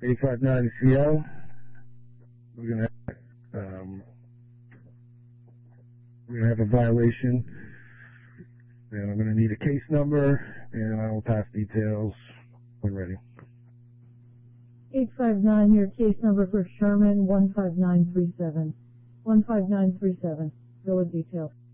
859 CL. We're gonna have a violation, and I'm gonna need a case number, and I will pass details when ready. 859, your case number for Sherman 15937. 15937. Bill of details.